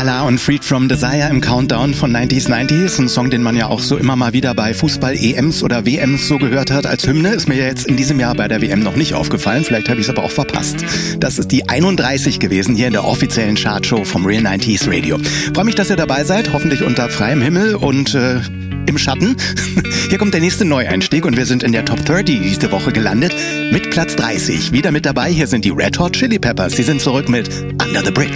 Lala und Freed from Desire im Countdown von 90s 90s. Ein Song, den man ja auch so immer mal wieder bei Fußball-EMs oder WMs so gehört hat als Hymne. Ist mir ja jetzt in diesem Jahr bei der WM noch nicht aufgefallen. Vielleicht habe ich es aber auch verpasst. Das ist die 31 gewesen hier in der offiziellen Chartshow vom Real 90s Radio. Freue mich, dass ihr dabei seid. Hoffentlich unter freiem Himmel und im Schatten. Hier kommt der nächste Neueinstieg und wir sind in der Top 30 diese Woche gelandet mit Platz 30. Wieder mit dabei, hier sind die Red Hot Chili Peppers. Sie sind zurück mit Under the Bridge.